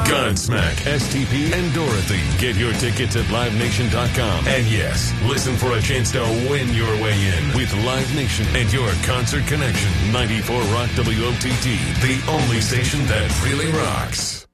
Godsmack, STP, and Dorothy. Get your tickets at LiveNation.com. And yes, listen for a chance to win your way in with Live Nation and your concert connection. 94 Rock WOTT, the only station that really rocks.